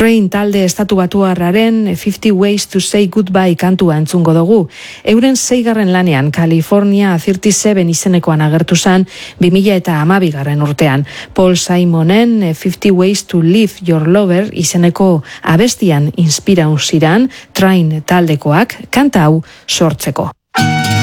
Train talde estatubatuarraren 50 Ways to Say Goodbye kantua entzungo dugu. Euren 6. lanean California 37 izenekoan agertu zen 2012 urtean. Paul Simonen 50 Ways to Live Your Lover izeneko abestian inspiratu ziren Train taldekoak kanta hau sortzeko.